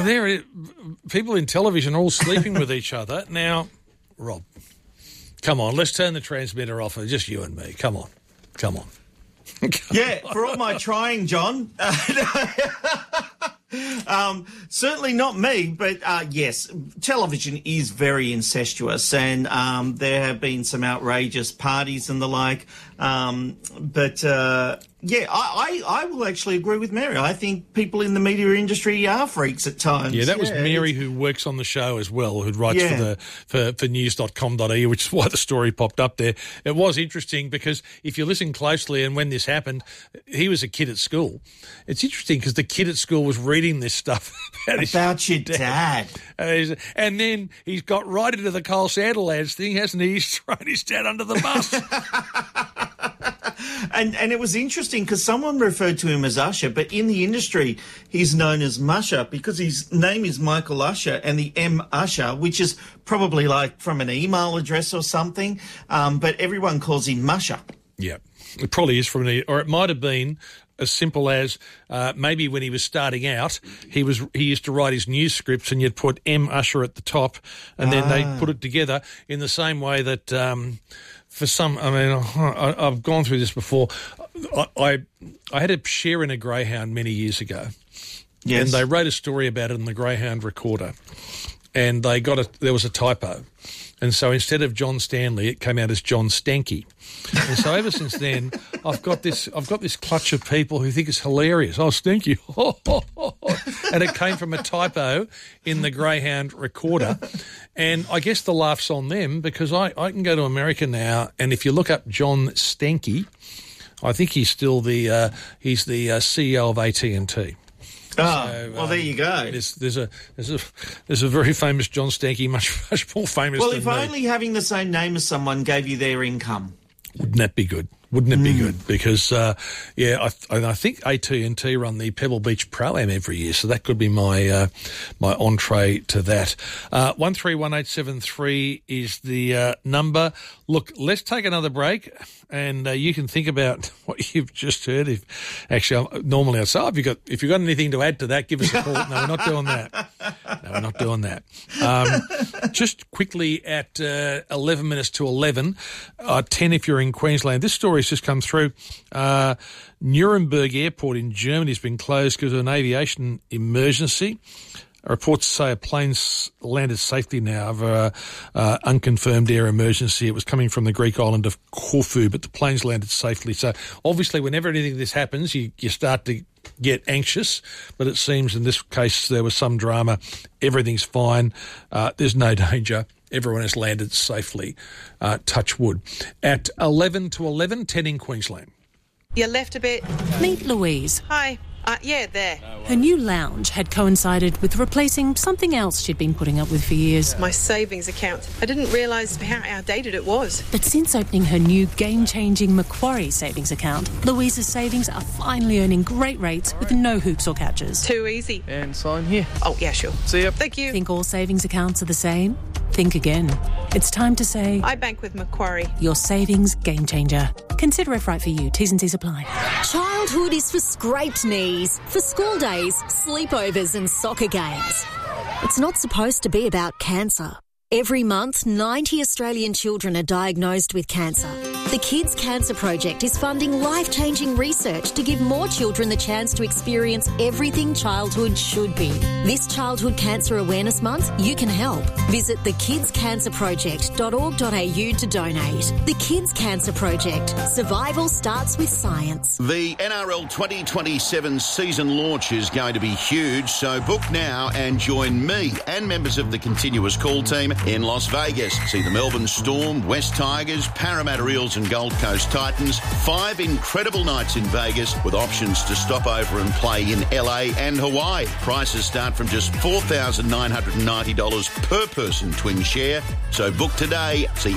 people in television are all sleeping with each other. Now, Rob, come on, let's turn the transmitter off. Just you and me. Come on. Yeah, for all my trying, John. Certainly not me, but yes, television is very incestuous, and there have been some outrageous parties and the like. Yeah, I will actually agree with Mary. I think people in the media industry are freaks at times. Yeah, that was Mary, who works on the show as well, who writes for news.com.au, which is why the story popped up there. It was interesting because if you listen closely, and when this happened, he was a kid at school. It's interesting because the kid at school was reading this stuff about your dad. And then he's got right into the Cole Sandilands thing, hasn't he? He's thrown his dad under the bus. And it was interesting because someone referred to him as Usher, but in the industry he's known as Musher because his name is Michael Usher, and the M Usher, which is probably like from an email address or something, but everyone calls him Musher. Yeah, it probably is or it might have been as simple as maybe when he was starting out, he used to write his news scripts and you'd put M Usher at the top, and then they put it together in the same way that for some, I mean, I've gone through this before. I had a share in a Greyhound many years ago, and they wrote a story about it in the Greyhound Recorder, and there was a typo. And so instead of John Stanley, it came out as John Stanky. And so ever since then, I've got this clutch of people who think it's hilarious. Oh, Stinky. And it came from a typo in the Greyhound Recorder. And I guess the laugh's on them because I can go to America now, and if you look up John Stanky, I think he's still the CEO of AT&T. Oh, so, well, there you go. There's a very famous John Stanky, much more famous than me. Well, if only having the same name as someone gave you their income. Wouldn't that be good? Wouldn't it be good? Because, I think AT&T run the Pebble Beach Pro-Am every year, so that could be my entree to that. 131873 is the number. Look, let's take another break, and you can think about what you've just heard. Normally I'd say, if you've got anything to add to that, give us a call. No, we're not doing that. Just quickly at 11 minutes to 11, 10 if you're in Queensland. This story's just come through. Nuremberg Airport in Germany has been closed because of an aviation emergency. Reports say a plane's landed safely now of an unconfirmed air emergency. It was coming from the Greek island of Corfu, but the plane's landed safely. So obviously whenever anything like this happens, you start to get anxious, but it seems in this case there was some drama. Everything's fine. There's no danger. Everyone has landed safely. Touch wood. At 11 to 11, 10 in Queensland. You left a bit. Meet Louise. Hi. Yeah, there. Her new lounge had coincided with replacing something else she'd been putting up with for years. My savings account. I didn't realise how outdated it was. But since opening her new game-changing Macquarie savings account, Louise's savings are finally earning great rates with no hoops or catches. Too easy. And sign here. Oh, yeah, sure. See ya. Thank you. Think all savings accounts are the same? Think again. It's time to say... I bank with Macquarie. Your savings game changer. Consider if right for you. T's and C's apply. Childhood is for scraped knees, for school days, sleepovers and soccer games. It's not supposed to be about cancer. Every month, 90 Australian children are diagnosed with cancer. The Kids Cancer Project is funding life-changing research to give more children the chance to experience everything childhood should be. This Childhood Cancer Awareness Month, you can help. Visit thekidscancerproject.org.au to donate. The Kids Cancer Project. Survival starts with science. The NRL 2027 season launch is going to be huge, so book now and join me and members of the Continuous Call team in Las Vegas. See the Melbourne Storm, West Tigers, Parramatta Eels and Gold Coast Titans. 5 incredible nights in Vegas with options to stop over and play in LA and Hawaii. Prices start from just $4,990 per person twin share. So book today. See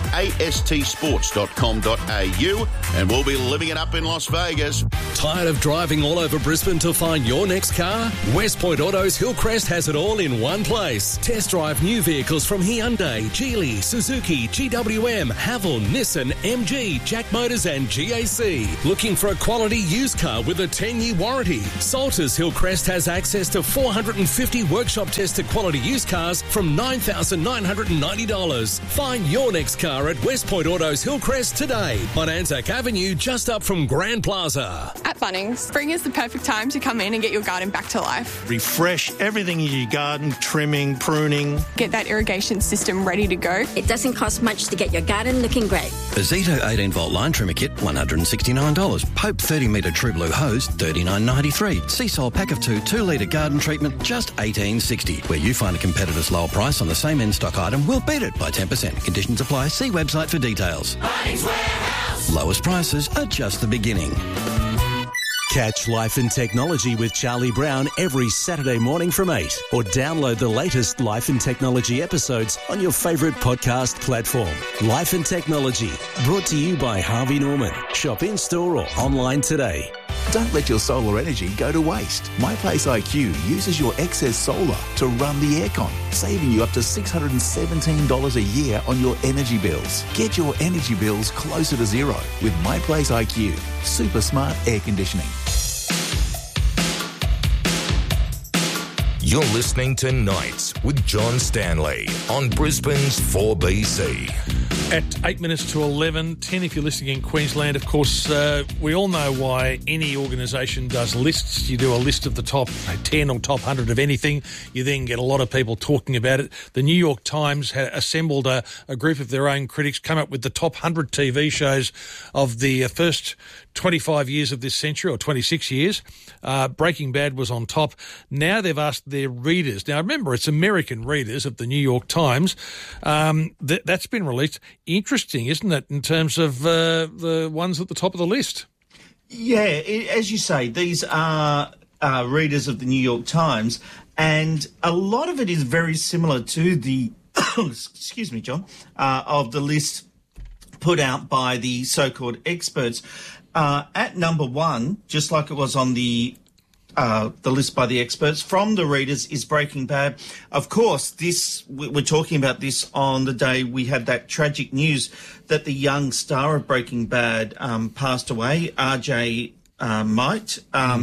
astsports.com.au and we'll be living it up in Las Vegas. Tired of driving all over Brisbane to find your next car? West Point Autos Hillcrest has it all in one place. Test drive new vehicles from Hyundai, Geely, Suzuki, GWM, Haval, Nissan, MG MG, Jack Motors and GAC. Looking for a quality used car with a 10-year warranty? Salters Hillcrest has access to 450 workshop-tested quality used cars from $9,990. Find your next car at West Point Autos Hillcrest today on Anzac Avenue, just up from Grand Plaza. At Bunnings, spring is the perfect time to come in and get your garden back to life. Refresh everything in your garden, trimming, pruning. Get that irrigation system ready to go. It doesn't cost much to get your garden looking great. A Zito 18-volt line trimmer kit, $169. Pope 30-metre True Blue hose, $39.93. Seasol pack of 2-litre garden treatment, just $18.60. Where you find a competitor's lower price on the same in-stock item, we'll beat it by 10%. Conditions apply. See website for details. Bunnings Warehouse. Lowest prices are just the beginning. Catch Life and Technology with Charlie Brown every Saturday morning from 8, or download the latest Life and Technology episodes on your favourite podcast platform. Life and Technology, brought to you by Harvey Norman. Shop in-store or online today. Don't let your solar energy go to waste. MyPlace IQ uses your excess solar to run the aircon, saving you up to $617 a year on your energy bills. Get your energy bills closer to zero with MyPlace IQ. Super smart air conditioning. You're listening to Nights with John Stanley on Brisbane's 4BC. At 8 minutes to 10 if you're listening in Queensland. Of course, we all know why any organisation does lists. You do a list of the top 10 or top 100 of anything. You then get a lot of people talking about it. The New York Times assembled a group of their own critics, come up with the top 100 TV shows of the first 25 years of this century, or 26 years. Breaking Bad was on top. Now they've asked their readers. Now, remember, it's American readers of the New York Times. That's been released. Interesting, isn't it, in terms of the ones at the top of the list? Yeah, as you say, these are readers of the New York Times, and a lot of it is very similar to the, excuse me, John, of the list put out by the so-called experts. At number one, just like it was on the list by the experts, from the readers, is Breaking Bad. Of course, we're talking about this on the day we had that tragic news that the young star of Breaking Bad passed away, RJ Might.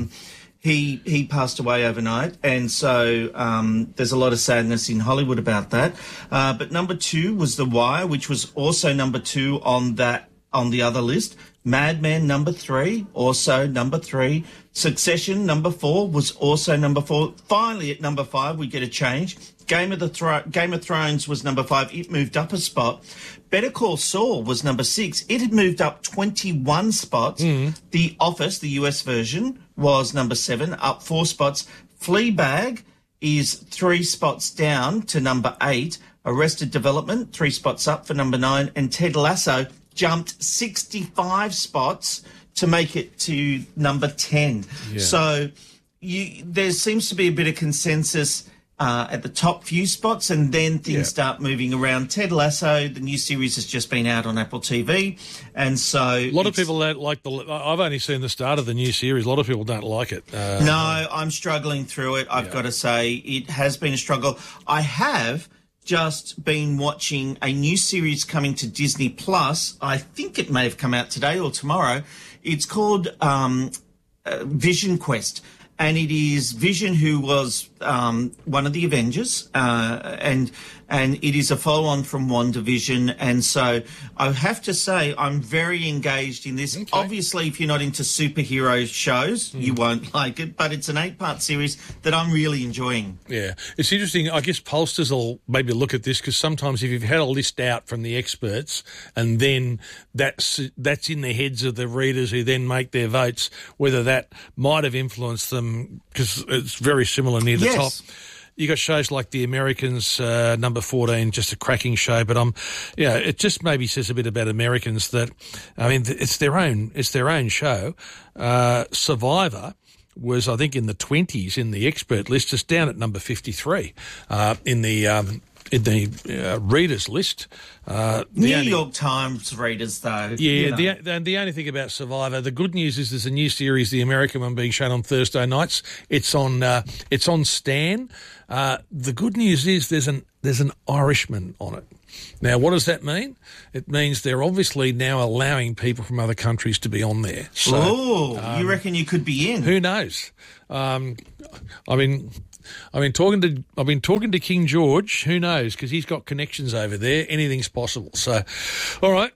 He passed away overnight, and so there's a lot of sadness in Hollywood about that. But number two was The Wire, which was also number two on the other list. Mad Men, number three, also number three. Succession, number four, was also number four. Finally, at number five, we get a change. Game of Thrones was number five. It moved up a spot. Better Call Saul was number six. It had moved up 21 spots. The Office, the US version, was number seven, up 4 spots. Fleabag is 3 spots down to number 8. Arrested Development, 3 spots up for number 9. And Ted Lasso jumped 65 spots to make it to number 10. Yeah. So there seems to be a bit of consensus at the top few spots, and then things start moving around. Ted Lasso, the new series, has just been out on Apple TV, and so a lot of people don't like I've only seen the start of the new series. A lot of people don't like it. No, I'm struggling through it. I've got to say, it has been a struggle. I have just been watching a new series coming to Disney Plus. I think it may have come out today or tomorrow. It's called Vision Quest. And it is Vision, who was one of the Avengers, and it is a follow-on from WandaVision. And so I have to say I'm very engaged in this. Okay. Obviously, if you're not into superhero shows, you won't like it, but it's an 8-part series that I'm really enjoying. Yeah, it's interesting. I guess pollsters will maybe look at this, because sometimes if you've had a list out from the experts and then that's in the heads of the readers who then make their votes, whether that might have influenced them, because it's very similar near the top. You got shows like The Americans, number 14, just a cracking show. But it just maybe says a bit about Americans that, I mean, it's their own show. Survivor was, I think, in the 20s in the expert list, just down at number 53 in the readers list. New York Times readers, though. Yeah, the only thing about Survivor, the good news is there's a new series, the American one, being shown on Thursday nights. It's on Stan. The good news is there's an Irishman on it. Now, what does that mean? It means they're obviously now allowing people from other countries to be on there. So, you reckon you could be in? Who knows? I've been talking to King George. Who knows? Because he's got connections over there. Anything's possible. So, all right.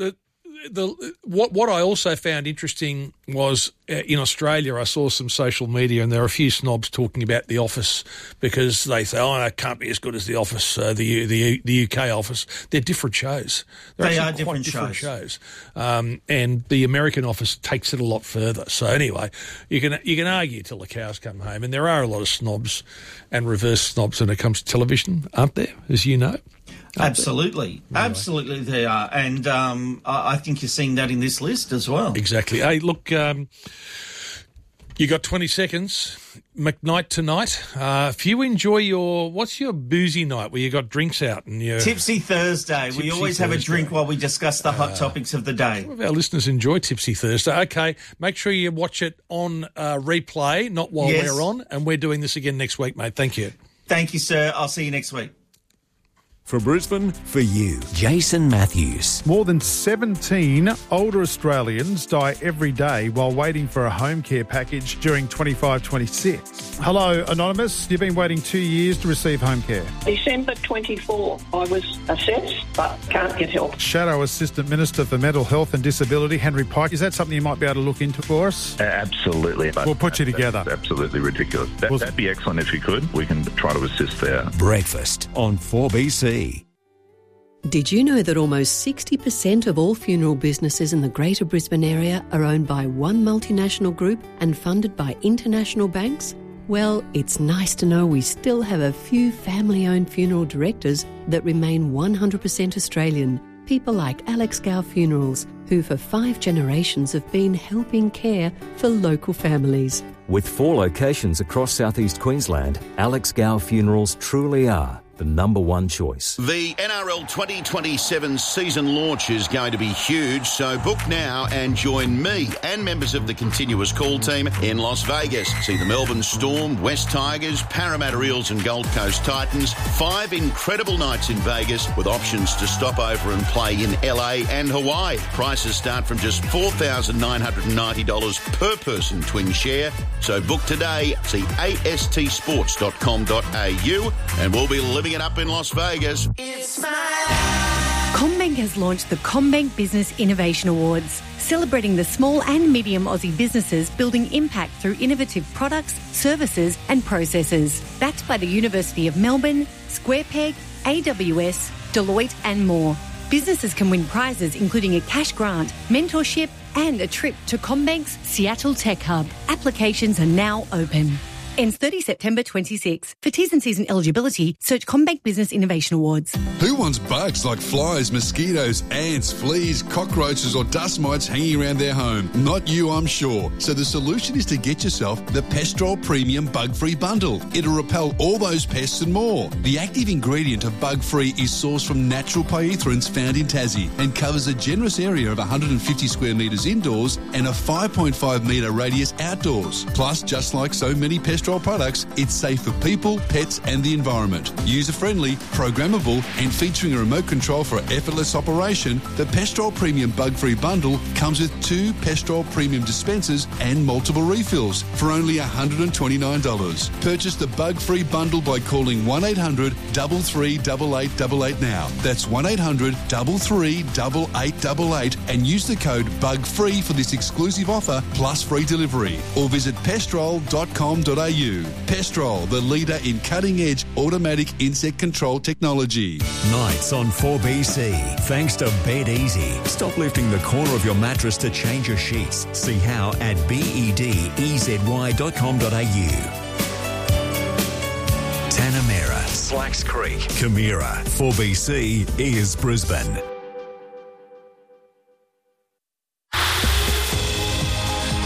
What I also found interesting was in Australia, I saw some social media, and there are a few snobs talking about The Office because they say, "Oh, no, it can't be as good as The Office, the UK Office." They're different shows. They are different shows. And the American Office takes it a lot further. So anyway, you can argue till the cows come home, and there are a lot of snobs and reverse snobs when it comes to television, aren't there? As you know. Absolutely. Absolutely they are. And I think you're seeing that in this list as well. Exactly. Hey, look, you got 20 seconds. McKnight tonight. If you enjoy what's your boozy night where you got drinks out? And Tipsy Thursday. We always have a drink while we discuss the hot topics of the day. Some of our listeners enjoy Tipsy Thursday. Okay, make sure you watch it on replay, not while we're on. And we're doing this again next week, mate. Thank you. Thank you, sir. I'll see you next week. For Brisbane, for you, Jason Matthews. More than 17 older Australians die every day while waiting for a home care package during 25-26. Hello, Anonymous. You've been waiting 2 years to receive home care. December 24, I was assessed but can't get help. Shadow Assistant Minister for Mental Health and Disability, Henry Pike. Is that something you might be able to look into for us? Absolutely. We'll put you together. That's absolutely ridiculous. That'd be excellent if you could. We can try to assist there. Breakfast on 4BC. Did you know that almost 60% of all funeral businesses in the Greater Brisbane area are owned by one multinational group and funded by international banks? Well, it's nice to know we still have a few family-owned funeral directors that remain 100% Australian. People like Alex Gow Funerals, who for 5 generations have been helping care for local families. With 4 locations across southeast Queensland, Alex Gow Funerals truly are the number one choice. The NRL 2027 season launch is going to be huge, so book now and join me and members of the continuous call team in Las Vegas. See the Melbourne Storm, West Tigers, Parramatta Eels and Gold Coast Titans. 5 incredible nights in Vegas with options to stop over and play in LA and Hawaii. Prices start from just $4,990 per person twin share. So book today. See astsports.com.au and we'll be living it up in Las Vegas. CommBank has launched the CommBank Business Innovation Awards, celebrating the small and medium Aussie businesses building impact through innovative products, services and processes. Backed by the University of Melbourne, SquarePeg, AWS, Deloitte and more. Businesses can win prizes including a cash grant, mentorship and a trip to CommBank's Seattle Tech Hub. Applications are now open. Ends 30 September 26. For T's and C's and eligibility, search CommBank Business Innovation Awards. Who wants bugs like flies, mosquitoes, ants, fleas, cockroaches or dust mites hanging around their home? Not you, I'm sure. So the solution is to get yourself the Pestrol Premium Bug-Free Bundle. It'll repel all those pests and more. The active ingredient of Bug-Free is sourced from natural pyethrins found in Tassie and covers a generous area of 150 square metres indoors and a 5.5 metre radius outdoors. Plus, just like so many Pestrol products, it's safe for people, pets and the environment. User-friendly, programmable and featuring a remote control for effortless operation, the Pestrol Premium Bug-Free Bundle comes with 2 Pestrol Premium dispensers and multiple refills for only $129. Purchase the Bug-Free Bundle by calling 1800 338888 now. That's 1800 338888 and use the code BUGFREE for this exclusive offer plus free delivery. Or visit pestrol.com.au. Pestrol, the leader in cutting-edge automatic insect control technology. Nights on 4BC. Thanks to Bed Easy. Stop lifting the corner of your mattress to change your sheets. See how at bedezy.com.au. Tanamera, Slacks Creek, Camira. 4BC is Brisbane.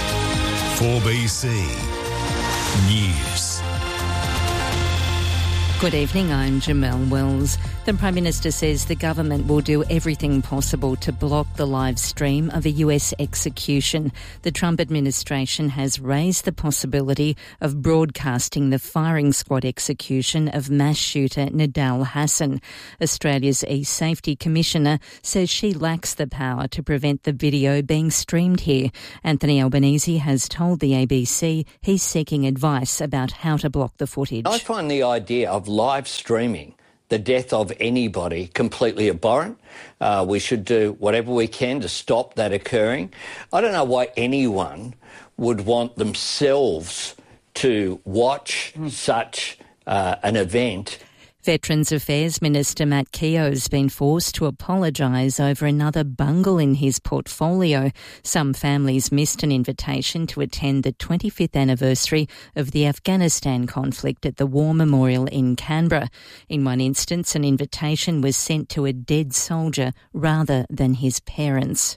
.4BC News. Good evening, I'm Jamelle Wells. The Prime Minister says the government will do everything possible to block the live stream of a US execution. The Trump administration has raised the possibility of broadcasting the firing squad execution of mass shooter Nidal Hasan. Australia's E-Safety Commissioner says she lacks the power to prevent the video being streamed here. Anthony Albanese has told the ABC he's seeking advice about how to block the footage. I find the idea of live streaming the death of anybody completely abhorrent. We should do whatever we can to stop that occurring. I don't know why anyone would want themselves to watch such an event. Veterans Affairs Minister Matt Keogh has been forced to apologise over another bungle in his portfolio. Some families missed an invitation to attend the 25th anniversary of the Afghanistan conflict at the War Memorial in Canberra. In one instance, an invitation was sent to a dead soldier rather than his parents.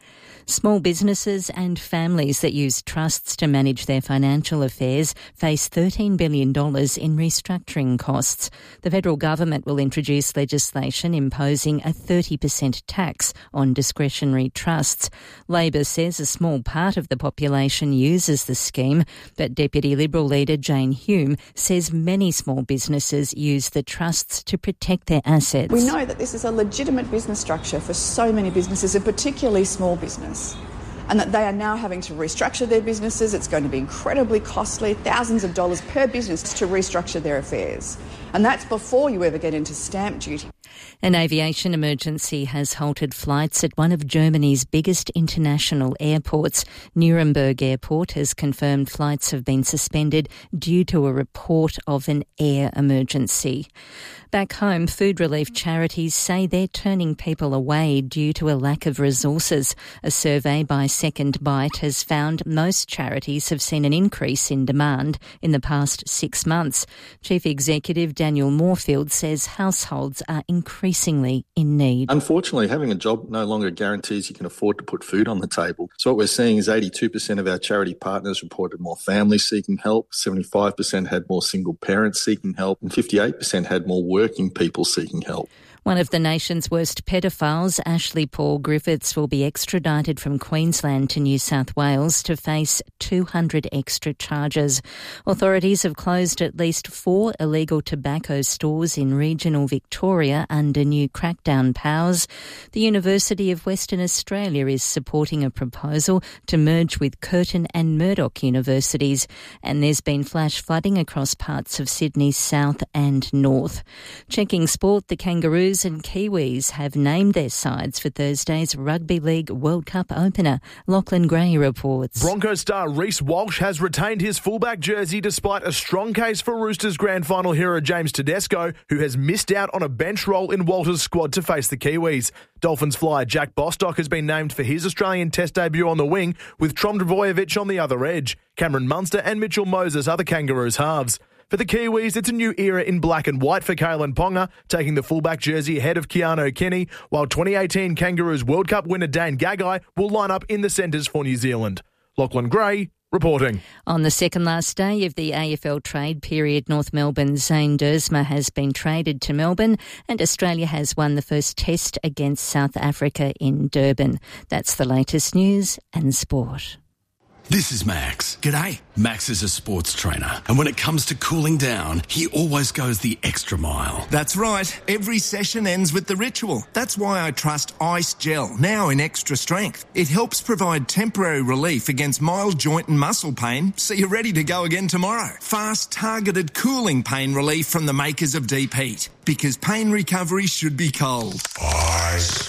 Small businesses and families that use trusts to manage their financial affairs face $13 billion in restructuring costs. The federal government will introduce legislation imposing a 30% tax on discretionary trusts. Labor says a small part of the population uses the scheme, but Deputy Liberal leader Jane Hume says many small businesses use the trusts to protect their assets. We know that this is a legitimate business structure for so many businesses, and particularly small business, and that they are now having to restructure their businesses. It's going to be incredibly costly, thousands of dollars per business to restructure their affairs. And that's before you ever get into stamp duty. An aviation emergency has halted flights at one of Germany's biggest international airports. Nuremberg Airport has confirmed flights have been suspended due to a report of an air emergency. Back home, food relief charities say they're turning people away due to a lack of resources. A survey by Second Bite has found most charities have seen an increase in demand in the past 6 months. Chief Executive Daniel Moorfield says households are increasingly in need. Unfortunately, having a job no longer guarantees you can afford to put food on the table. So what we're seeing is 82% of our charity partners reported more families seeking help, 75% had more single parents seeking help, and 58% had more working people seeking help. One of the nation's worst pedophiles, Ashley Paul Griffiths, will be extradited from Queensland to New South Wales to face 200 extra charges. Authorities have closed at least 4 illegal tobacco stores in regional Victoria under new crackdown powers. The University of Western Australia is supporting a proposal to merge with Curtin and Murdoch universities, and there's been flash flooding across parts of Sydney's south and north. Checking sport, the Kangaroos and Kiwis have named their sides for Thursday's Rugby League World Cup opener. Lachlan Gray reports. Broncos star Reece Walsh has retained his fullback jersey despite a strong case for Roosters grand final hero James Tedesco, who has missed out on a bench role in Walter's squad to face the Kiwis. Dolphins flyer Jack Bostock has been named for his Australian Test debut on the wing, with Trom Drvojevic on the other edge. Cameron Munster and Mitchell Moses are the Kangaroos halves. For the Kiwis, it's a new era in black and white for Kalen Ponga, taking the fullback jersey ahead of Keanu Kenny, while 2018 Kangaroos World Cup winner Dane Gagai will line up in the centres for New Zealand. Lachlan Gray reporting. On the second last day of the AFL trade period, North Melbourne's Zane Dersma has been traded to Melbourne, and Australia has won the first test against South Africa in Durban. That's the latest news and sport. This is Max. G'day. Max is a sports trainer, and when it comes to cooling down, he always goes the extra mile. That's right. Every session ends with the ritual. That's why I trust Ice Gel, now in extra strength. It helps provide temporary relief against mild joint and muscle pain, so you're ready to go again tomorrow. Fast, targeted cooling pain relief from the makers of Deep Heat, because pain recovery should be cold. Ice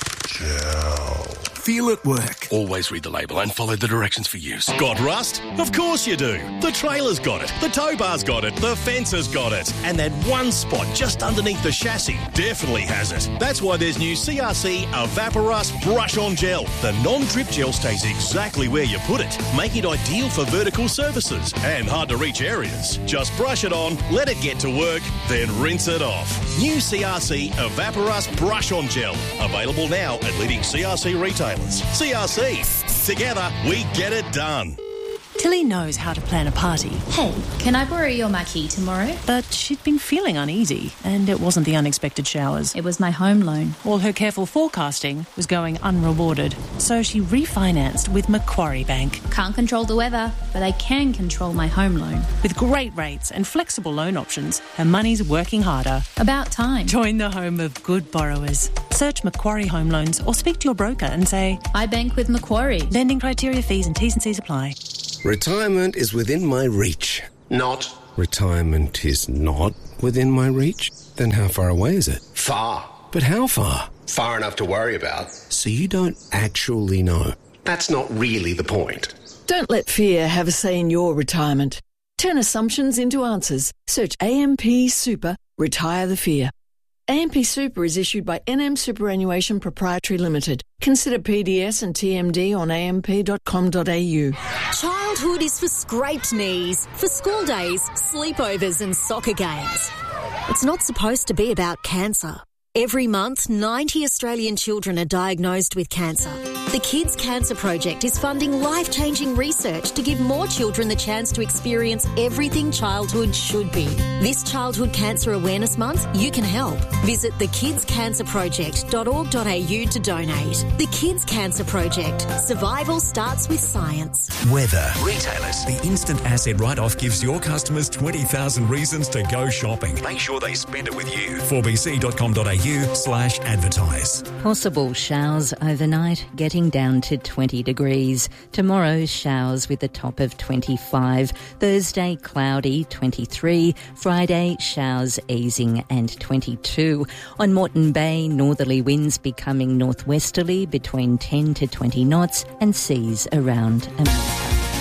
Gel. Feel it work. Always read the label and follow the directions for use. Got rust? Of course you do. The trailer's got it. The tow bar's got it. The fence has got it. And that one spot just underneath the chassis definitely has it. That's why there's new CRC Evaporust Brush-On Gel. The non-drip gel stays exactly where you put it, making it ideal for vertical surfaces and hard-to-reach areas. Just brush it on, let it get to work, then rinse it off. New CRC Evaporust Brush-On Gel. Available now at leading CRC retailers. CRC. Together, we get it done. Tilly knows how to plan a party. Hey, can I borrow your marquee tomorrow? But she'd been feeling uneasy, and it wasn't the unexpected showers. It was my home loan. All her careful forecasting was going unrewarded, so she refinanced with Macquarie Bank. Can't control the weather, but I can control my home loan. With great rates and flexible loan options, her money's working harder. About time. Join the home of good borrowers. Search Macquarie Home Loans or speak to your broker and say, I bank with Macquarie. Lending criteria, fees and T's and C's apply. Retirement is within my reach. Not. Retirement is not within my reach? Then how far away is it? Far. But how far? Far enough to worry about. So you don't actually know? That's not really the point. Don't let fear have a say in your retirement. Turn assumptions into answers. Search AMP Super, retire the fear. AMP Super is issued by NM Superannuation Proprietary Limited. Consider PDS and TMD on amp.com.au. Childhood is for scraped knees, for school days, sleepovers and soccer games. It's not supposed to be about cancer. Every month, 90 Australian children are diagnosed with cancer. The Kids Cancer Project is funding life-changing research to give more children the chance to experience everything childhood should be. This Childhood Cancer Awareness Month, you can help. Visit thekidscancerproject.org.au to donate. The Kids Cancer Project. Survival starts with science. Weather. Retailers. The instant asset write-off gives your customers 20,000 reasons to go shopping. Make sure they spend it with you. 4bc.com.au/advertise. Possible showers overnight, getting down to 20 degrees. Tomorrow, showers with a top of 25. Thursday, cloudy, 23. Friday, showers easing and 22. On Moreton Bay, northerly winds becoming northwesterly between 10 to 20 knots and seas around a metre.